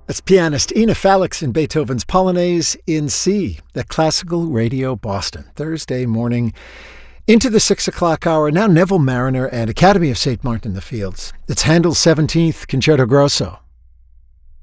That's pianist Ina Felix in Beethoven's Polonaise in C at Classical Radio Boston. Thursday morning into the 6 o'clock hour. Now Neville Marriner and Academy of St. Martin in the Fields. It's Handel's 17th Concerto Grosso.